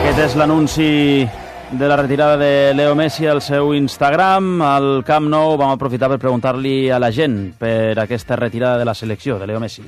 Aquest és l'anunci de la retirada de Leo Messi al seu Instagram. Al Camp Nou vam aprofitar per preguntar-li a la gent per aquesta retirada de la selecció de Leo Messi.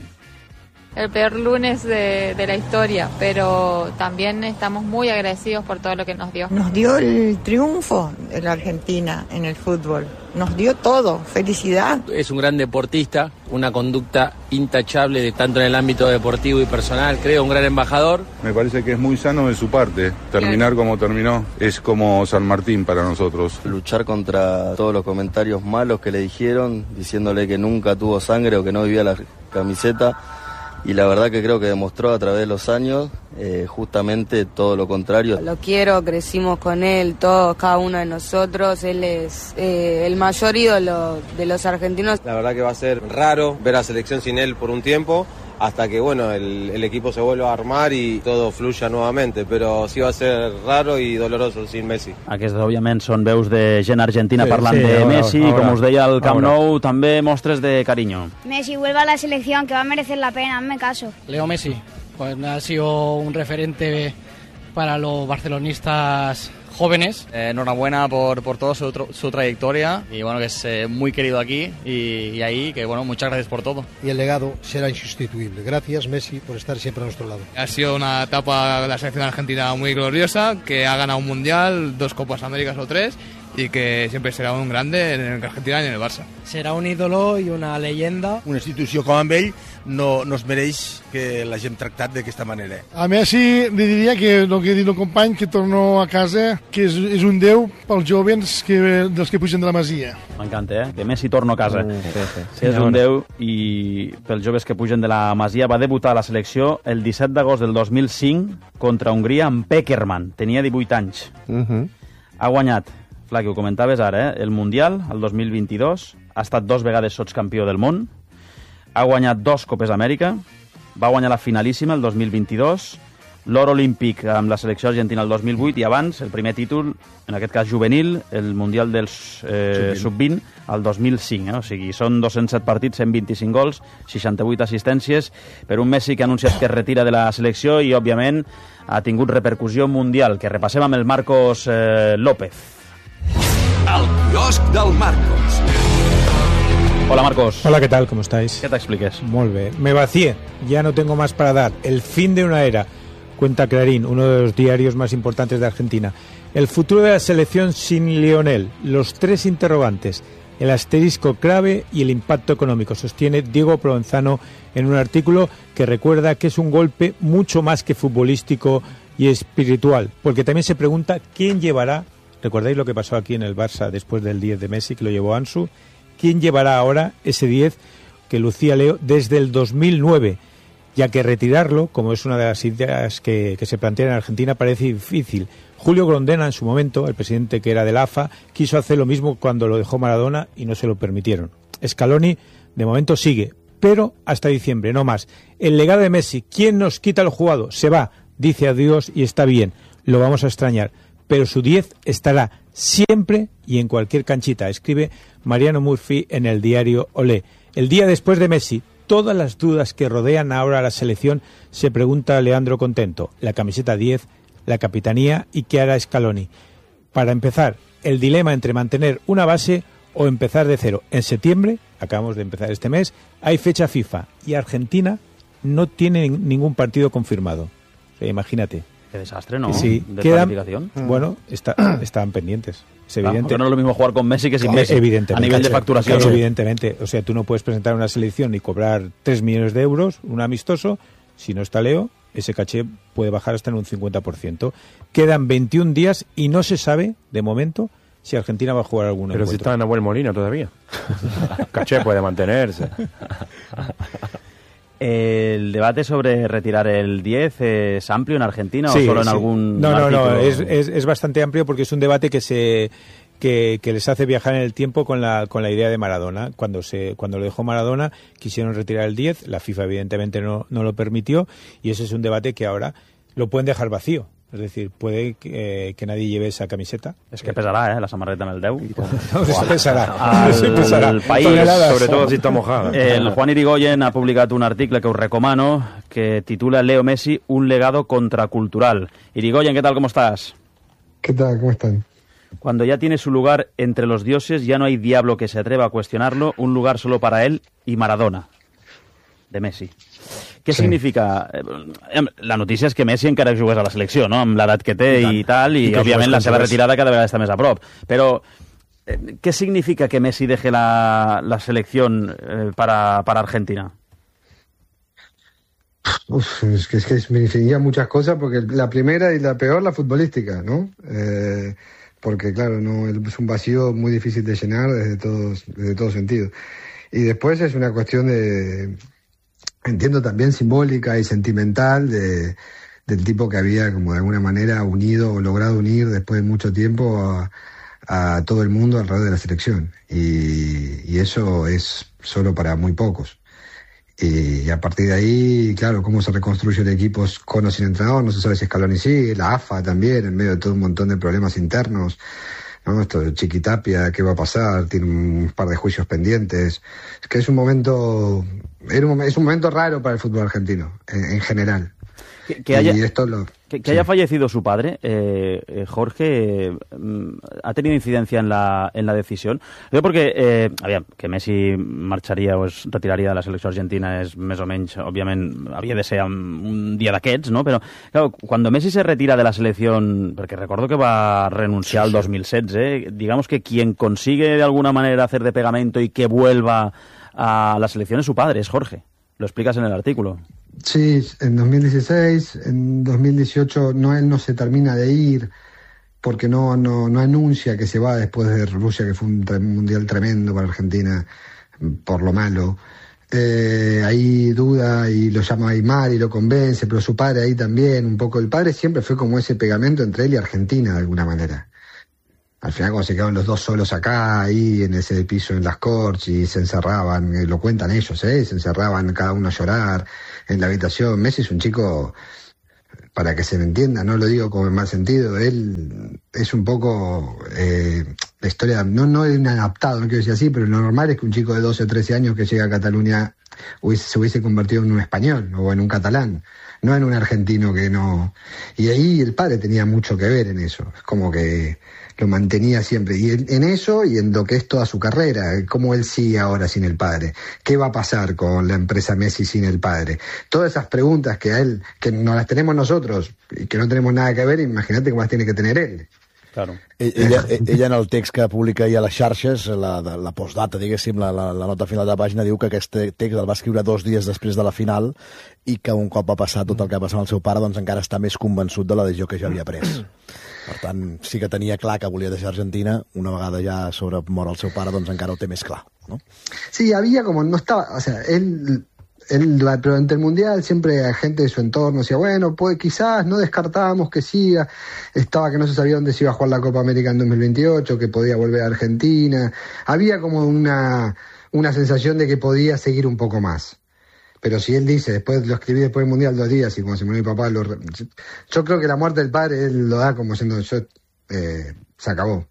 El peor lunes de la historia, pero también estamos muy agradecidos por todo lo que nos dio. Nos dio el triunfo de la Argentina en el fútbol. Nos dio todo, felicidad. Es un gran deportista, una conducta intachable de tanto en el ámbito deportivo y personal, creo, un gran embajador. Me parece que es muy sano de su parte, terminar como terminó, es como San Martín para nosotros. Luchar contra todos los comentarios malos que le dijeron, diciéndole que nunca tuvo sangre o que no vivía la camiseta. Y la verdad que creo que demostró a través de los años justamente todo lo contrario. Lo quiero, crecimos con él, todos, cada uno de nosotros. Él es el mayor ídolo de los argentinos. La verdad que va a ser raro ver a la selección sin él por un tiempo, hasta que bueno el equipo se vuelva a armar y todo fluya nuevamente, però sí va a ser raro i doloroso sin Messi. Aquestes, òbviament, són veus de gent argentina parlant de Messi, com us deia al Camp Nou, també mostres de carinyo. Messi, vuelva a la selección, que va a merecer la pena, hazme caso. Leo Messi, pues ha sido un referente para los barcelonistas jóvenes. Enhorabuena por toda su trayectoria y bueno, que es muy querido aquí y ahí, que bueno, muchas gracias por todo. Y el legado será insustituible. Gracias, Messi, por estar siempre a nuestro lado. Ha sido una etapa de la selección argentina muy gloriosa, que ha ganado un mundial, 2 Copas Américas o 3, y que siempre serà un grande en Argentina i en el Barça. Serà un ídolo i una leyenda. Una institució com amb ell no es mereix que l'hagin tractat d'aquesta manera. A Messi li diria que el que ha dit el company, que torno a casa, que és un déu pels jovens dels que pugen de la Masia. M'encanta, que Messi torno a casa. Sí, és un déu i pels joves que pugen de la Masia. Va debutar a la selecció el 17 d'agost del 2005 contra Hongria amb Pekerman. Tenia 18 anys. Ha guanyat, clar, que ho comentaves ara, el Mundial, el 2022, ha estat 2 vegades sotscampió del món, ha guanyat 2 Copes Amèrica, va guanyar la finalíssima el 2022, l'or olímpic amb la selecció argentina el 2008 i abans el primer títol, en aquest cas juvenil, el Mundial dels Sub-20 el 2005. O sigui, són 207 partits, 125 gols, 68 assistències per un Messi que ha anunciat que es retira de la selecció i, òbviament, ha tingut repercussió mundial, que repassem amb el Marcos López. El quiosc del Marcos. Hola, Marcos. Hola, ¿qué tal? ¿Cómo estáis? ¿Qué te expliques? Muy bien. Me vacié. Ya no tengo más para dar. El fin de una era. Cuenta Clarín, uno de los diarios más importantes de Argentina. El futuro de la selección sin Lionel. Los 3 interrogantes. El asterisco clave y el impacto económico. Sostiene Diego Provenzano en un artículo que recuerda que es un golpe mucho más que futbolístico y espiritual. Porque también se pregunta quién llevará. ¿Recordáis lo que pasó aquí en el Barça después del 10 de Messi, que lo llevó Ansu? ¿Quién llevará ahora ese 10 que lucía Leo desde el 2009? Ya que retirarlo, como es una de las ideas que se plantean en Argentina, parece difícil. Julio Grondona, en su momento, el presidente que era del AFA, quiso hacer lo mismo cuando lo dejó Maradona y no se lo permitieron. Scaloni, de momento, sigue, pero hasta diciembre, no más. El legado de Messi, ¿quién nos quita el jugado? Se va, dice adiós y está bien, lo vamos a extrañar. Pero su 10 estará siempre y en cualquier canchita, escribe Mariano Murphy en el diario Olé. El día después de Messi, todas las dudas que rodean ahora a la selección, se pregunta Leandro Contento. La camiseta 10, la capitanía y qué hará Scaloni. Para empezar, el dilema entre mantener una base o empezar de cero. En septiembre, acabamos de empezar este mes, hay fecha FIFA y Argentina no tiene ningún partido confirmado. O sea, imagínate. Qué desastre, ¿no? Sí, de planificación. Bueno, estaban pendientes. Es evidente. Pero no es lo mismo jugar con Messi que sin Messi. Evidentemente. A nivel de facturación. Claro, evidentemente. O sea, tú no puedes presentar una selección y cobrar 3 millones de euros, un amistoso. Si no está Leo, ese caché puede bajar hasta en un 50%. Quedan 21 días y no se sabe, de momento, si Argentina va a jugar algún encuentro. Pero si está Nahuel Molina todavía. Caché puede mantenerse. ¿El debate sobre retirar el 10 es amplio en Argentina o solo en algún artículo? No, es bastante amplio porque es un debate que les hace viajar en el tiempo con la idea de Maradona. Cuando lo dejó Maradona quisieron retirar el 10, la FIFA evidentemente no lo permitió y ese es un debate que ahora lo pueden dejar vacío. Es decir, puede que nadie lleve esa camiseta. És que pesarà, la samarreta amb el 10. No, pesarà. El País, sobretot si està mojada. El Juan Irigoyen ha publicat un article que us recomano que titula Leo Messi, un legado contracultural. Irigoyen, ¿qué tal? ¿Cómo estás? ¿Qué tal? ¿Cómo están? Cuando ya tiene su lugar entre los dioses, ya no hay diablo que se atreva a cuestionarlo, un lugar solo para él y Maradona, de Messi. Què significa? La notícia és que Messi encara jugués a la selecció, no? Amb l'edat que té i tal, i òbviament la seva retirada cada vegada està més a prop. Però, ¿qué significa que Messi deje la selección para Argentina? Es que significa muchas cosas, porque la primera y la peor, la futbolística, ¿no? Porque, claro, no es un vacío muy difícil de llenar desde todo sentido. Y después es una cuestión de... Entiendo también simbólica y sentimental del tipo que había como de alguna manera unido o logrado unir después de mucho tiempo a todo el mundo alrededor de la selección. Y eso es solo para muy pocos. Y a partir de ahí, claro, cómo se reconstruye el equipo con o sin entrenador, no se sabe si Scaloni sigue, la AFA también, en medio de todo un montón de problemas internos, ¿no? Esto de Chiquitapia, ¿qué va a pasar? Tiene un par de juicios pendientes. Es que es un momento raro para el fútbol argentino, en general. Que haya fallecido su padre, Jorge, ¿ha tenido incidencia en la decisión? Yo porque, que Messi marxaria o es retiraria de la selecció argentina és més o menys, òbviament, havia de ser un dia d'aquests, ¿no? Però, claro, cuando Messi se retira de la selección, porque recuerdo que va a renunciar al 2016, digamos que quien consigue de alguna manera hacer de pegamento y que vuelva a la selección es su padre, es Jorge. Lo explicas en el artículo. Sí, en 2016, en 2018 él no se termina de ir porque no anuncia que se va después de Rusia, que fue un mundial tremendo para Argentina por lo malo. Ahí duda y lo llama a Aymar y lo convence, pero su padre ahí también, un poco. El padre siempre fue como ese pegamento entre él y Argentina de alguna manera. Al final cuando se quedaron los dos solos acá, ahí en ese piso en las Corts y se encerraban, lo cuentan ellos, se encerraban cada uno a llorar en la habitación. Messi es un chico, para que se me entienda, no lo digo como en mal sentido, él es un poco la historia, no es inadaptado, no quiero decir así, pero lo normal es que un chico de 12 o 13 años que llega a Cataluña se hubiese convertido en un español o en un catalán, no en un argentino que no... Y ahí el padre tenía mucho que ver en eso, es como que lo mantenía siempre, y en eso y en lo que es toda su carrera, cómo él sigue ahora sin el padre, qué va a pasar con la empresa Messi sin el padre, todas esas preguntas que a él, que no las tenemos nosotros y que no tenemos nada que ver, imagínate cómo las tiene que tener él. Claro. Ella en el text que publica ahir a les xarxes, la postdata, diguéssim, la nota final de la pàgina, diu que aquest text el va escriure 2 dies després de la final i que un cop va passar tot el que va passar amb el seu pare, doncs encara està més convençut de la decisió que ja havia pres. Per tant, sí que tenia clar que volia deixar Argentina, una vegada ja sobre mort el seu pare, doncs encara ho té més clar, ¿no? Sí, había como, no estaba, o sea, él durante el Mundial siempre gente de su entorno decía, bueno, pues quizás no descartábamos que siga, estaba que no se sabía dónde se iba a jugar la Copa América en 2028, que podía volver a Argentina, había como una sensación de que podía seguir un poco más. Pero si él dice, después lo escribí después del Mundial 2 días y cuando se murió mi papá, yo creo que la muerte del padre él lo da como siendo se acabó.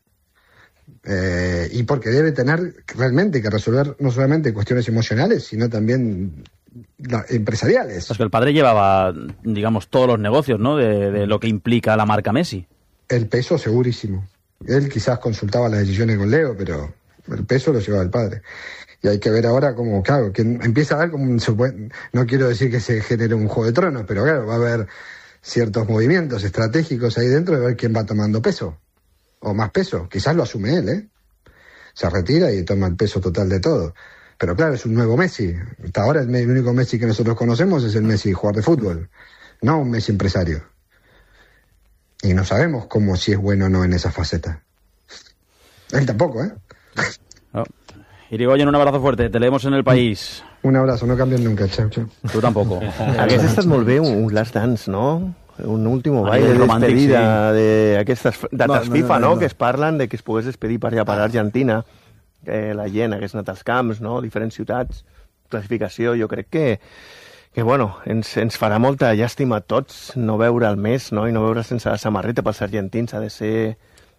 Y porque debe tener realmente que resolver no solamente cuestiones emocionales, sino también empresariales. Es que el padre llevaba, digamos, todos los negocios, ¿no? De lo que implica la marca Messi. El peso segurísimo. Él quizás consultaba las decisiones con Leo, pero el peso lo llevaba el padre. Y hay que ver ahora como, claro, que empieza a haber como no quiero decir que se genere un Juego de Tronos, pero claro, va a haber ciertos movimientos estratégicos ahí dentro de ver quién va tomando peso. O más peso. Quizás lo asume él, Se retira y toma el peso total de todo. Pero claro, es un nuevo Messi. Hasta ahora el único Messi que nosotros conocemos es el Messi jugador de fútbol, no un Messi empresario. Y no sabemos si es bueno o no en esa faceta. Él tampoco, Oh. Irigoyen, un abrazo fuerte, te leemos en El País. Un abrazo, no cambien nunca, chao, chao. Tu tampoco. Hagués estat molt bé un Last Dance, no? Un último baile de despedida d'aquestes dates FIFA, no? Que es parlen de que es pogués despedir per allà per Argentina, que la gent hagués anat als camps, no? Diferents ciutats, classificació, jo crec que que bueno, ens farà molta llàstima a tots no veure el mes, no? I no veure sense la samarreta pels argentins. Ha de ser...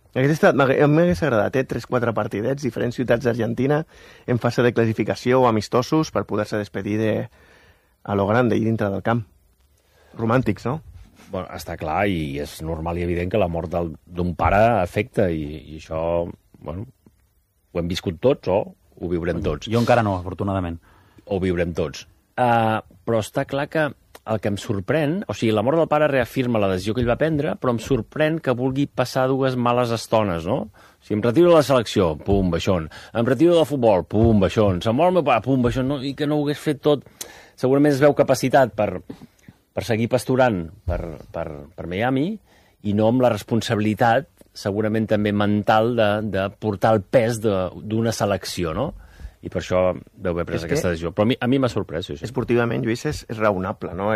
M'hagués agradat, 3-4 partidets, diferents ciutats d'Argentina en fase de classificació o amistosos per poder-se despedir a lo grande i dintre del camp. Romàntics, no? Bueno, està clar i és normal i evident que la mort d'un pare afecta i això, bueno, ho hem viscut tots o ho viurem tots. Jo encara no, afortunadament. Ho viurem tots. Però està clar que el que em sorprèn, o sigui, la mort del pare reafirma la decisió que ell va prendre, però em sorprèn que vulgui passar 2 males estones, no? O sigui, em retiro de la selecció, pum, baixón. Em retiro del futbol, pum, baixón. Se'm mor el meu pare, pum, baixón. No? I que no ho hagués fet tot. Segurament es veu capacitat per seguir pasturant per Miami i no amb la responsabilitat, segurament també mental, de portar el pes d'una selecció, no? I per això veu haver pres aquesta decisió. Però a mi m'ha sorprès, sí. Esportivament, Lluís, és raonable, no?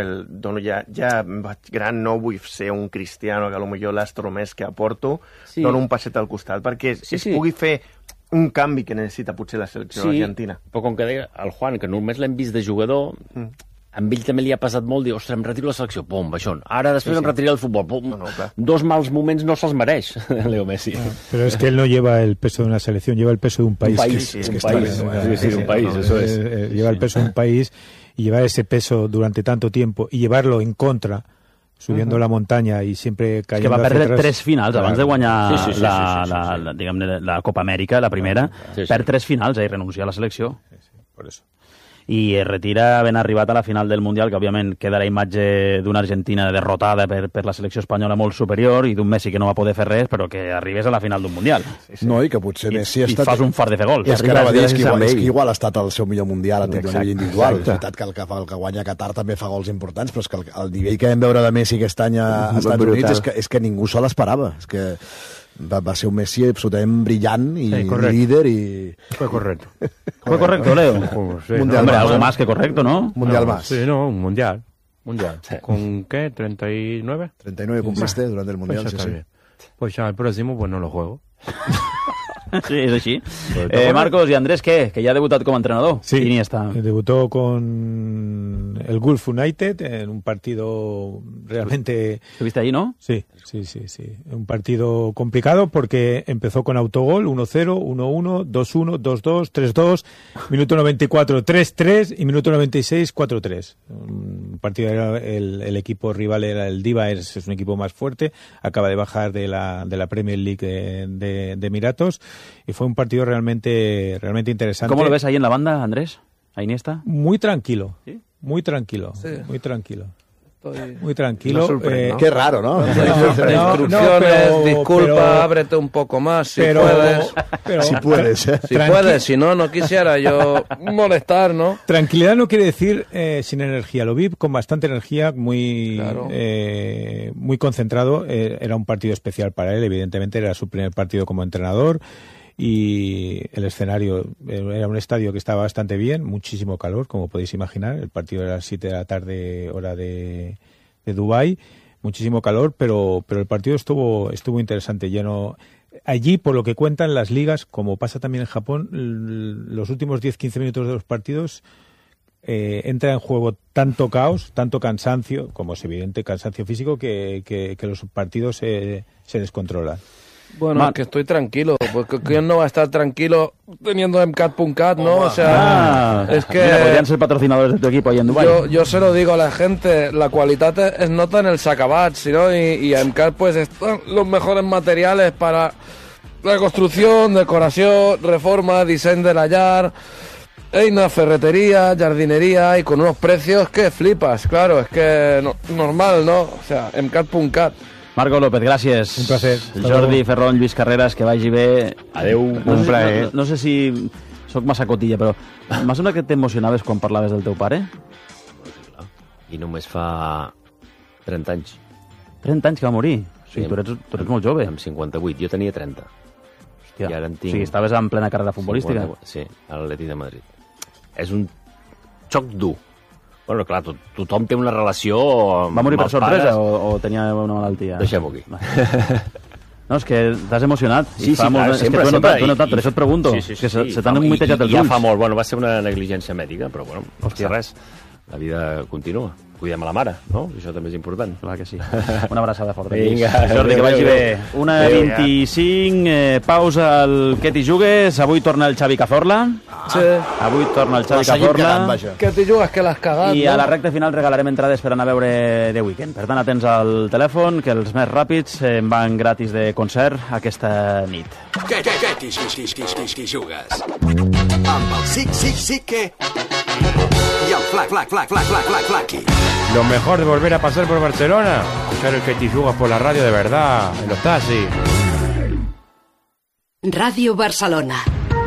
Ja vaig gran, no vull ser un cristiano que potser l'astro més que aporto, dono un passet al costat, perquè es pugui fer un canvi que necessita potser la selecció argentina. Però com que deia el Juan, que només l'hem vist de jugador, amb ell també li ha passat molt dir, ostres, em retiro la selecció, pum, baixón. Ara després em retiré el futbol, pum. No, 2 mals moments no se'ls mereix, Leo Messi. Pero es que él no lleva el peso de una selección, lleva el peso de un país. Un país, eso es. Lleva el peso de un país y llevar ese peso durante tanto tiempo y llevarlo en contra, subiendo la montaña y siempre cayendo hacia atrás. Que va perdre 3 finals abans de guanyar la Copa Amèrica, la primera. Perd 3 finals i renuncia a la selecció. Por eso. I es retira ben arribat a la final del Mundial, que òbviament queda la imatge d'una Argentina derrotada per la selecció espanyola molt superior i d'un Messi que no va poder fer res, però que arribés a la final d'un Mundial. No, i que potser Messi ha estat... I fas un fart de fer gols. És que anava a dir, és que igual ha estat el seu millor Mundial a nivell individual. És veritat que el que guanya Qatar també fa gols importants, però és que el nivell que vam veure de Messi aquest any a Estats Units és que ningú se l'esperava. És que va ser un Messi absolutament brillant y líder y... Fue correcto. Fue correcto, Leo. Sí, mundial no, más, algo más que correcto, ¿no? Mundial más. Sí, no, un mundial. Sí. ¿Con qué? ¿39? 39 cumpliste durante el Mundial, pues sí. Pues ya el próximo pues no lo juego. Sí, és així. Marcos i Andrés, què? Que ja ha debutat com a entrenador. Sí, Iniesta. Debutó con el Gulf United en un partido realmente... ¿Estuviste ahí, no? Sí. Un partido complicado porque empezó con autogol, 1-0, 1-1, 2-1, 2-2, 3-2, minuto 94, 3-3 y minuto 96, 4-3. Un partido, el equipo rival era el Diva, es un equipo más fuerte, acaba de bajar de la Premier League de Emiratos. Y fue un partido realmente interesante. ¿Cómo lo ves ahí en la banda, Andrés? ¿A Iniesta? Muy tranquilo. ¿Sí? Muy tranquilo. Sí. Muy tranquilo. Muy tranquilo. ¿no? Qué raro, ¿no? Instrucciones, disculpa, ábrete un poco más si puedes. Si puedes, Si puedes, si no, no quisiera yo molestar, ¿no? Tranquilidad no quiere decir sin energía. Lo vi con bastante energía, muy concentrado. Era un partido especial para él, evidentemente era su primer partido como entrenador. Y el escenario era un estadio que estaba bastante bien, muchísimo calor, como podéis imaginar. El partido era a las 7 de la tarde, hora de Dubái. Muchísimo calor, pero el partido estuvo interesante, lleno. Allí, por lo que cuentan las ligas, como pasa también en Japón, los últimos 10-15 minutos de los partidos entra en juego tanto caos, tanto cansancio, como es evidente, cansancio físico, que los partidos se descontrolan. Bueno, que estoy tranquilo, porque ¿quién no va a estar tranquilo teniendo MCAT.cat, no? O sea, es que... Mira, podrían ser patrocinadores de tu equipo ahí en Dubái. Yo se lo digo a la gente, la calidad es nota en el sacabats, ¿no? Y a MCAT pues están los mejores materiales para la construcción, decoración, reforma, diseño de la llar, eina, ferretería, jardinería y con unos precios que flipas, claro, es que normal, ¿no? O sea, MCAT.cat. Marco López, gràcies. Un placer. Jordi Ferron, Lluís Carreras, que vagi bé. Adeu, un plaer. No sé si sóc massa cotilla, però m'ha semblat que t'emocionaves quan parlaves del teu pare? I només fa 30 anys. 30 anys que va morir? Sí, tu eres molt jove. Amb 58, jo tenia 30. Hòstia. I ara en tinc... O sigui, estaves en plena carrera futbolística? 50, sí, a l'Atlètic de Madrid. És un xoc dur. Bueno, clar, tothom té una relació... Va morir per sorpresa o tenia una malaltia? Deixem-ho aquí. No, és que t'has emocionat. Sí, clar, sempre. T'ho he notat, per això et pregunto. Sí. Que se t'han humitejat els ulls. Ja fa molt, bueno, va ser una negligència mèdica, però bueno, hòstia, res. la vida continua. Cuidem a la mare, no? Això també és important. Clar que sí. Una abraçada forta. Vinga. Jordi, que vagi bé. 1:25, pausa al Què t'hi jugues. Avui torna el Xavi Cazorla. Sí. Avui torna el Xavi Cazorla. Què t'hi jugues, que l'has cagat, I a la recta final regalarem entrades per anar a veure The Weeknd. Per tant, atents al telèfon, que els més ràpids van gratis de concert aquesta nit. Què t'hi jugues? Amb el sí que... Y el Flaqui. Lo mejor de volver a pasar por Barcelona, escuchar el que te jugas por la radio de verdad, en los taxis. Ràdio Barcelona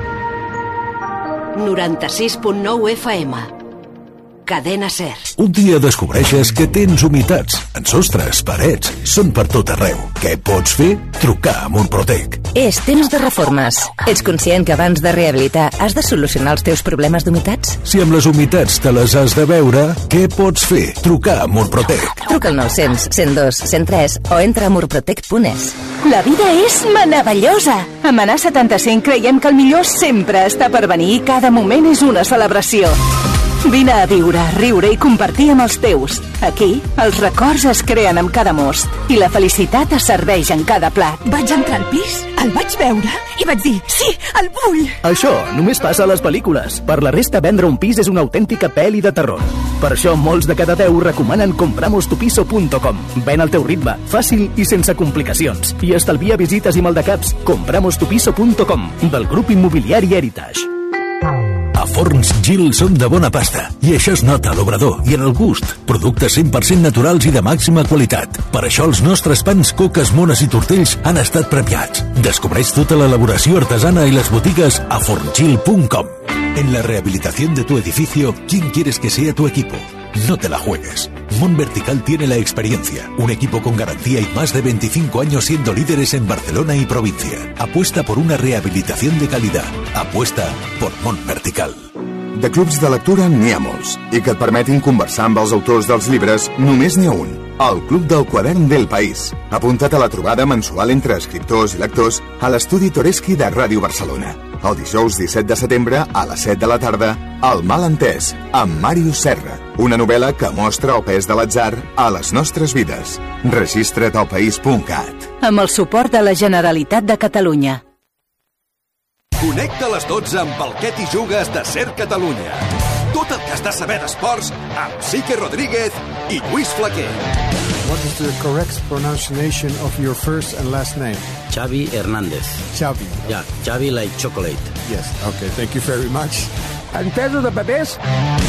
96.9 FM. Cadena Ser. Un dia descobreixes que tens humitats en sostres, parets, són per tot arreu. Què pots fer? Trucar a Murprotec. És temps de reformes. Ets conscient que abans de rehabilitar has de solucionar els teus problemes d'humitats? Si amb les humitats te les has de veure, què pots fer? Trucar a Murprotec. Truca al 900 102 103 o entra a murprotec.es. La vida és meravellosa. A Manà 75 creiem que el millor sempre està per venir i cada moment és una celebració. Vine a viure, riure i compartir amb els teus. Aquí, els records es creen amb cada most i la felicitat es serveix en cada plat. Vaig entrar al pis, el vaig veure i vaig dir, sí, el vull! Això només passa a les pel·lícules. Per la resta, vendre un pis és una autèntica pel·li de terror. Per això, molts de cada 10 recomanen compramostupiso.com. Ven al teu ritme, fàcil i sense complicacions. I estalvia visites i maldecaps. Compramostupiso.com, del grup immobiliari Heritage. A Forns Gil som de bona pasta i això es nota a l'obrador i en el gust. Productes 100% naturals i de màxima qualitat. Per això els nostres pans, coques, mones i tortells han estat premiats. Descobreix tota l'elaboració artesana i les botigues a forngil.com. En la rehabilitación de tu edificio, ¿quién quieres que sea tu equipo? No te la juegues. Mon Vertical tiene la experiencia, un equipo con garantía y más de 25 años siendo líderes en Barcelona y provincia. Apuesta por una rehabilitación de calidad. Apuesta por Mon Vertical. De clubs de lectura n'hi ha molts, i que et permetin conversar amb els autors dels llibres només n'hi ha un, el Club del Quadern del País. Apunta't a la trobada mensual entre escriptors i lectors a l'estudi Toreschi de Ràdio Barcelona. El dijous 17 de setembre, a les 7 de la tarda, El Malentès, amb Màrius Serra. Una novel·la que mostra el pes de l'atzar a les nostres vides. Registra't al país.cat. Amb el suport de la Generalitat de Catalunya. Connecta a les 12 amb el Què t'hi jugues de Ser Catalunya. Tot el que has de saber d'esports amb Sique Rodríguez i Lluís Flaquer. What is the correct pronunciation of your first and last name? Xavi Hernández. Xavi. Yeah, Xavi like chocolate. Yes, okay, thank you very much. En peso de papers,